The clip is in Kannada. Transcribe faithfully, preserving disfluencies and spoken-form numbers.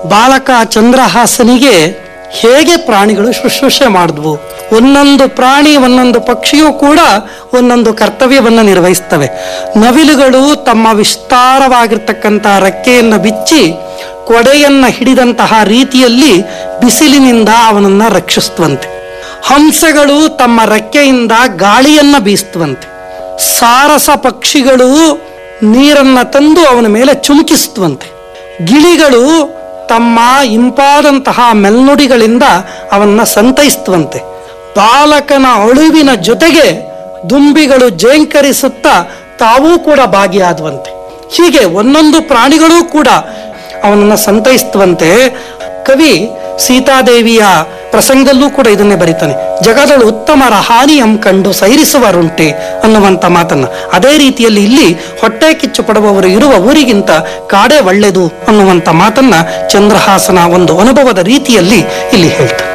ಬಾಲಕ ಚಂದ್ರಹಾಸನಿಗೆ ಹೇಗೆ ಪ್ರಾಣಿಗಳು ಶುಶ್ರೂಷೆ ಮಾಡಿದ್ವು. ಒಂದೊಂದು ಪ್ರಾಣಿ ಒಂದೊಂದು ಪಕ್ಷಿಯೂ ಕೂಡ ಒಂದೊಂದು ಕರ್ತವ್ಯವನ್ನು ನಿರ್ವಹಿಸ್ತವೆ. ನವಿಲುಗಳು ತಮ್ಮ ವಿಸ್ತಾರವಾಗಿರ್ತಕ್ಕಂಥ ರೆಕ್ಕೆಯನ್ನು ಬಿಚ್ಚಿ ಕೊಡೆಯನ್ನು ಹಿಡಿದಂತಹ ರೀತಿಯಲ್ಲಿ ಬಿಸಿಲಿನಿಂದ ಅವನನ್ನು ರಕ್ಷಿಸ್ತವಂತೆ. ಹಂಸಗಳು ತಮ್ಮ ರೆಕ್ಕೆಯಿಂದ ಗಾಳಿಯನ್ನ ಬೀಸ್ತವಂತೆ. ಸಾರಸ ಪಕ್ಷಿಗಳು ನೀರನ್ನ ತಂದು ಅವನ ಮೇಲೆ ಚುಮುಕಿಸ್ತವಂತೆ. ಗಿಳಿಗಳು ತಮ್ಮ ಇಂಪಾದಂತಹ ಮೆಲ್ನುಡಿಗಳಿಂದ ಅವನ್ನ ಸಂತೈಸ್ತವಂತೆ. ಬಾಲಕನ ಅಳುವಿನ ಜೊತೆಗೆ ದುಂಬಿಗಳು ಜೇಂಕರಿಸುತ್ತಾ ತಾವೂ ಕೂಡ ಭಾಗಿಯಾದವಂತೆ. ಹೀಗೆ ಒಂದೊಂದು ಪ್ರಾಣಿಗಳೂ ಕೂಡ ಅವನನ್ನ ಸಂತೈಸ್ತವಂತೆ. ಕವಿ ಸೀತಾದೇವಿಯ ಪ್ರಸಂಗದಲ್ಲೂ ಕೂಡ ಇದನ್ನೇ ಬರೀತಾನೆ. ಜಗದಳು ಉತ್ತಮರ ಹಾನಿಯಂ ಕಂಡು ಸೈರಿಸುವರುಂಟೆ ಅನ್ನುವಂಥ ಮಾತನ್ನ. ಅದೇ ರೀತಿಯಲ್ಲಿ ಇಲ್ಲಿ ಹೊಟ್ಟೆ ಕಿಚ್ಚು ಪಡುವವರು ಇರುವ ಊರಿಗಿಂತ ಕಾಡೇ ಒಳ್ಳೆಯದು ಅನ್ನುವಂಥ ಮಾತನ್ನ ಚಂದ್ರಹಾಸನ ಒಂದು ಅನುಭವದ ರೀತಿಯಲ್ಲಿ ಇಲ್ಲಿ ಹೇಳ್ತಾನೆ.